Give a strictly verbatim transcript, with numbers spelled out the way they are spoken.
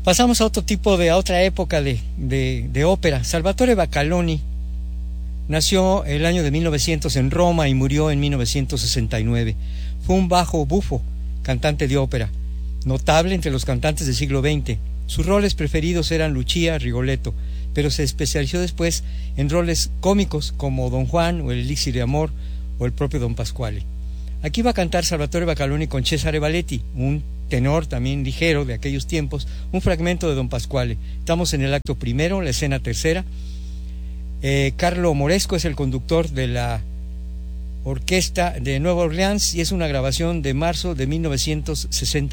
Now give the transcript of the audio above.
Pasamos a otro tipo de, a otra época de, de, de ópera. Salvatore Baccaloni nació el año de mil novecientos en Roma y murió en mil novecientos sesenta y nueve. Fue un bajo bufo, cantante de ópera, notable entre los cantantes del siglo veinte. Sus roles preferidos eran Lucia, Rigoletto, pero se especializó después en roles cómicos como Don Juan o el Elixir de Amor o el propio Don Pasquale. Aquí va a cantar Salvatore Baccaloni con Cesare Valetti, un tenor también ligero de aquellos tiempos, un fragmento de Don Pasquale. Estamos en el acto primero, la escena tercera. Eh, Carlo Moresco es el conductor de la orquesta de Nueva Orleans y es una grabación de marzo de mil novecientos sesenta.